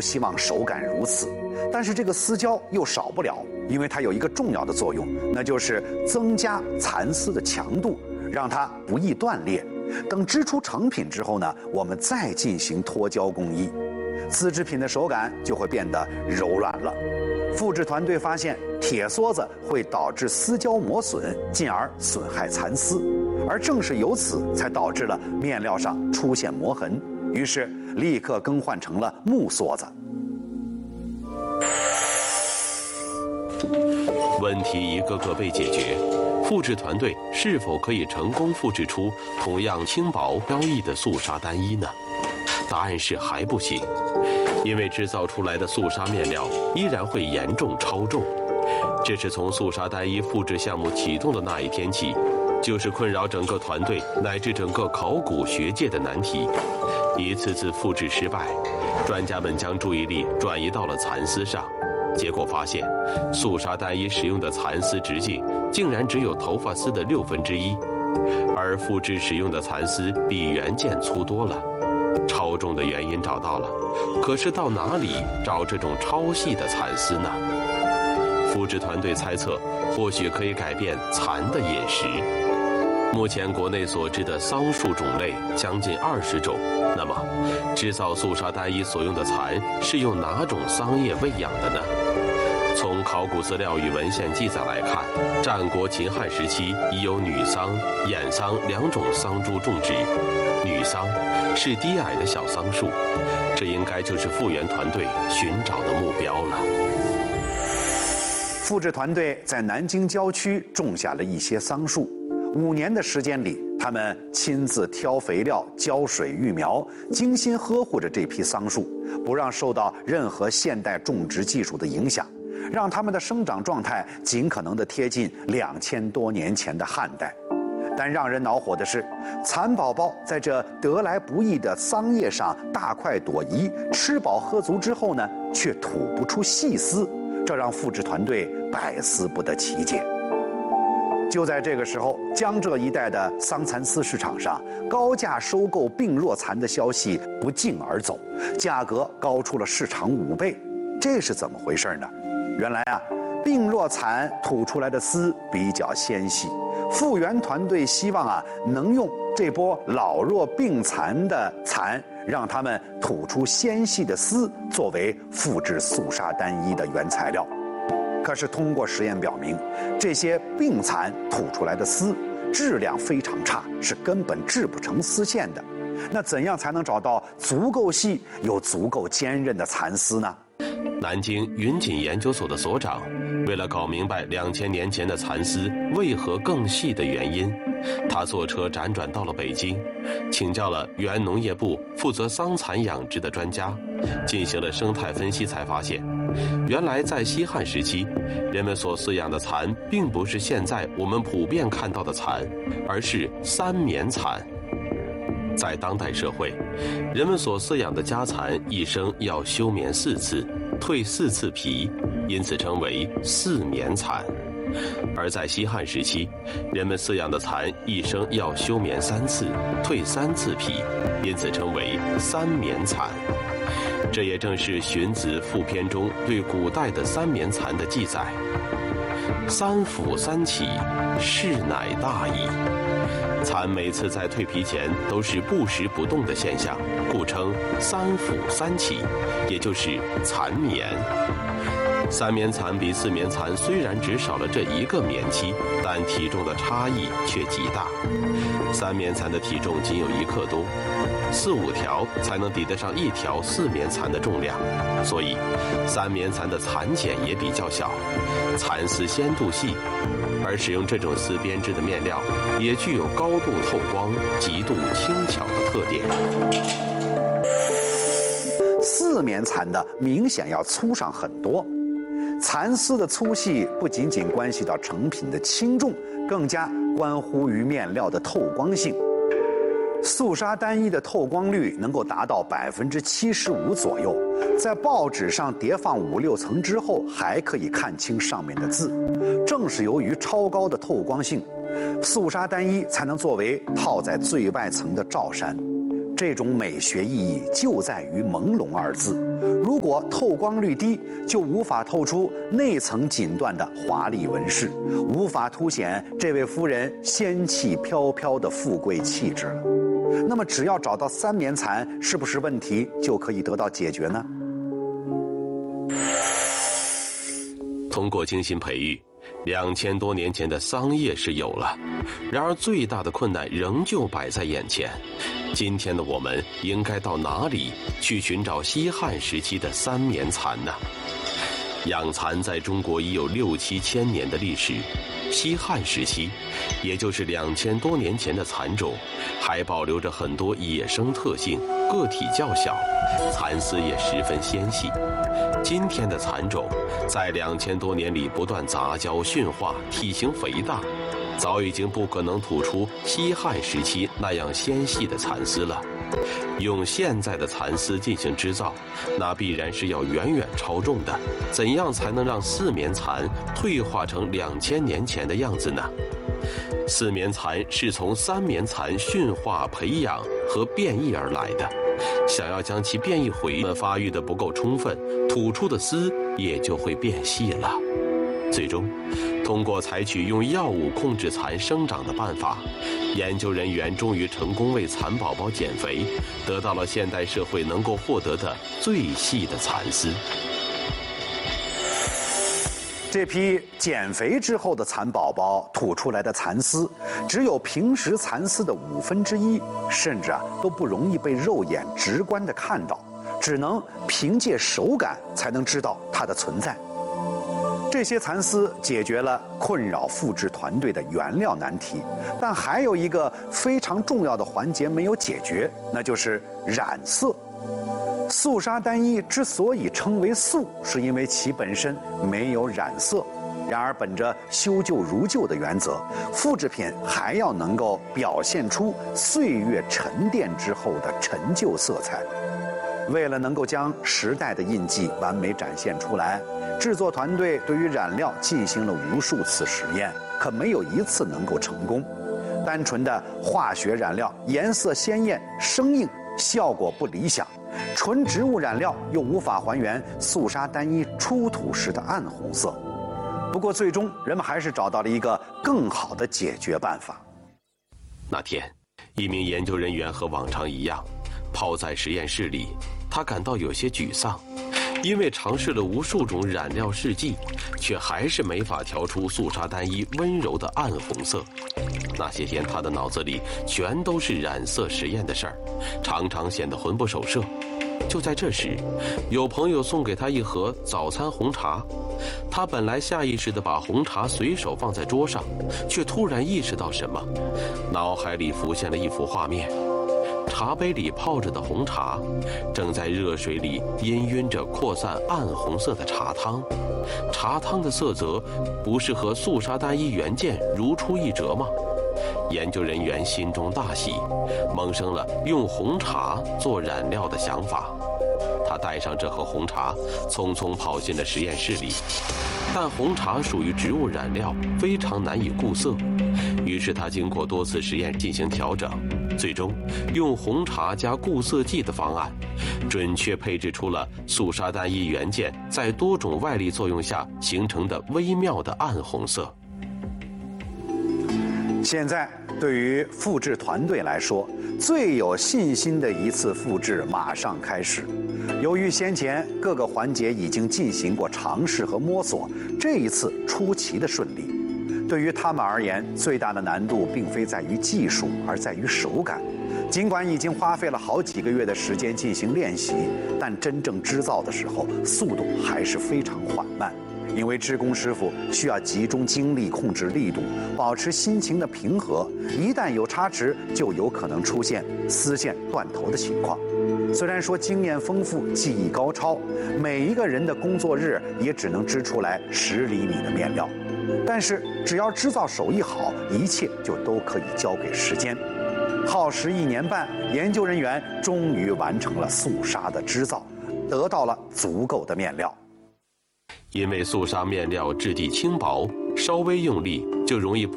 希望手感如此，但是这个丝胶又少不了，因为它有一个重要的作用，那就是增加蚕丝的强度，让它不易断裂。等织出成品之后呢，我们再进行脱胶工艺，丝织品的手感就会变得柔软了。复制团队发现，铁梭子会导致丝胶磨损，进而损害蚕丝，而正是由此才导致了面料上出现磨痕，于是立刻更换成了木梭子。 问题一个个被解决，复制团队是否可以成功复制出同样轻薄飘逸的素纱单衣呢？答案是还不行，因为制造出来的素纱面料依然会严重超重。这是从素纱单衣复制项目启动的那一天起，就是困扰整个团队乃至整个考古学界的难题。一次次复制失败，专家们将注意力转移到了蚕丝上，结果发现，素纱单衣使用的蚕丝直径竟然只有头发丝的1/6，而复制使用的蚕丝比原件粗多了。超重的原因找到了，可是到哪里找这种超细的蚕丝呢？复制团队猜测，或许可以改变蚕的饮食。目前国内所知的桑树种类将近20种，那么制造素纱单衣所用的蚕是用哪种桑叶喂养的呢？从考古资料与文献记载来看，战国秦汉时期已有女桑、眼桑2种桑株种植。女桑是低矮的小桑树，这应该就是复原团队寻找的目标了。 复制团队在南京郊区种下了一些桑树，5年的时间里，他们亲自挑肥料、浇水育苗，精心呵护着这批桑树，不让受到任何现代种植技术的影响，让它们的生长状态尽可能的贴近2000多年前的汉代。但让人恼火的是，蚕宝宝在这得来不易的桑叶上大快朵颐，吃饱喝足之后呢，却吐不出细丝，这让复制团队百思不得其解。就在这个时候，江浙一带的桑蚕丝市场上，高价收购病弱蚕的消息不胫而走，价格高出了市场5倍。这是怎么回事呢？原来啊，病弱蚕吐出来的丝比较纤细，复原团队希望啊能用这波老弱病残的蚕，让它们吐出纤细的丝，作为复制素纱单衣的原材料。可是通过实验表明，这些病蚕吐出来的丝质量非常差，是根本制不成丝线的。那怎样才能找到足够细又足够坚韧的蚕丝呢？ 南京云锦研究所的所长为了搞明白2000年前的蚕丝为何更细的原因，他坐车辗转到了北京，请教了原农业部负责桑蚕养殖的专家，进行了生态分析，才发现原来在西汉时期，人们所饲养的蚕并不是现在我们普遍看到的蚕，而是3棉蚕。在当代社会，人们所饲养的家蚕一生要休眠4次，蜕4次皮，因此称为4棉蚕。而在西汉时期，人们饲养的蚕一生要休眠3次，蜕3次皮，因此称为3棉蚕。这也正是《荀子·赋篇》中对古代的3棉蚕的记载：“3俯3起，事乃大矣。”蚕每次在蜕皮前都是不时不动的现象，故称3俯3起，也就是蚕棉。3棉蚕比4棉蚕虽然只少了这1个棉期，但体重的差异却极大。3棉蚕的体重仅有1克多，4、5条才能抵得上1条4棉蚕的重量，所以3棉蚕的蚕茧也比较小，蚕丝纤度细，而使用这种丝编织的面料也具有高度透光、极度轻巧的特点。 4棉蚕的明显要粗上很多。蚕丝的粗细不仅仅关系到成品的轻重，更加关乎于面料的透光性。素纱单衣的透光率能够达到75%左右，在报纸上叠放5、6层之后，还可以看清上面的字。正是由于超高的透光性，素纱单衣才能作为套在最外层的罩衫。这种美学意义就在于朦胧2字， 如果透光率低，就无法透出内层锦缎的华丽纹饰，无法凸显这位夫人仙气飘飘的富贵气质了。那么，只要找到三棉蚕，是不是问题就可以得到解决呢？ 通过精心培育，2000多年前的桑叶是有了，然而最大的困难仍旧摆在眼前。今天的我们应该到哪里去寻找西汉时期的三棉蚕呢？养蚕在中国已有6、7千年的历史，西汉时期，也就是2000多年前的蚕种，还保留着很多野生特性，个体较小，蚕丝也十分纤细。今天的蚕种，在2000多年里不断杂交驯化，体型肥大，早已经不可能吐出西汉时期那样纤细的蚕丝了。用现在的蚕丝进行织造，那必然是要远远超重的。怎样才能让四棉蚕退化成2000年前的样子呢？四棉蚕是从三棉蚕驯化、培养和变异而来的。想要将其变异回，发育的不够充分，吐出的丝也就会变细了。最终，通过采取用药物控制蚕生长的办法，研究人员终于成功为蚕宝宝减肥，得到了现代社会能够获得的最细的蚕丝。 这批减肥之后的蚕宝宝吐出来的蚕丝，只有平时蚕丝的1/5，甚至都不容易被肉眼直观地看到，只能凭借手感才能知道它的存在。这些蚕丝解决了困扰复制团队的原料难题，但还有一个非常重要的环节没有解决，那就是染色。素纱单衣之所以称为素，是因为其本身没有染色。然而，本着修旧如旧的原则，复制品还要能够表现出岁月沉淀之后的陈旧色彩。为了能够将时代的印记完美展现出来，制作团队对于染料进行了无数次实验，可没有一次能够成功。单纯的化学染料颜色鲜艳、生硬，效果不理想；纯植物染料又无法还原素纱单衣出土时的暗红色。不过，最终人们还是找到了一个更好的解决办法。 那天，一名研究人员和往常一样，泡在实验室里，他感到有些沮丧，因为尝试了无数种染料试剂，却还是没法调出素纱单衣温柔的暗红色。那些天，他的脑子里全都是染色实验的事儿，常常显得魂不守舍。就在这时，有朋友送给他一盒早餐红茶，他本来下意识地把红茶随手放在桌上，却突然意识到什么，脑海里浮现了一幅画面。茶杯里泡着的红茶，正在热水里氤氲着扩散暗红色的茶汤。茶汤的色泽，不是和素纱单衣原件如出一辙吗？研究人员心中大喜，萌生了用红茶做染料的想法。他带上这盒红茶，匆匆跑进了实验室里。但红茶属于植物染料，非常难以固色，于是他经过多次实验进行调整，最终用红茶加固色剂的方案，准确配置出了素纱单衣原件在多种外力作用下形成的微妙的暗红色。 现在对于复制团队来说，最有信心的一次复制马上开始。由于先前各个环节已经进行过尝试和摸索，这一次出奇的顺利。对于他们而言，最大的难度并非在于技术，而在于手感。尽管已经花费了好几个月的时间进行练习，但真正织造的时候，速度还是非常缓慢。因为织工师傅需要集中精力控制力度，保持心情的平和，一旦有差池，就有可能出现丝线断头的情况。虽然说经验丰富、技艺高超，每一个人的工作日也只能织出来10厘米的面料，但是只要织造手艺好，一切就都可以交给时间。耗时1年半，研究人员终于完成了素纱的织造，得到了足够的面料。 因为素纱面料质地轻薄，稍微用力就容易